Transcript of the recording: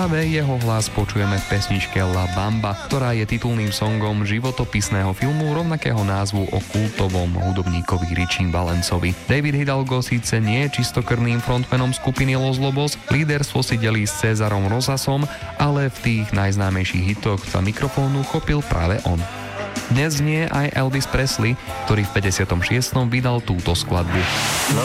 Práve jeho hlas počujeme v pesničke La Bamba, ktorá je titulným songom životopisného filmu rovnakého názvu o kultovom hudobníkovi Richie Valencovi. David Hidalgo síce nie je čistokrvným frontmanom skupiny Los Lobos, líderstvo si delí s Cezarom Rosasom, ale v tých najznámejších hitoch sa mikrofónu chopil práve on. Dnes nie aj Elvis Presley, ktorý v 56. vydal túto skladbu.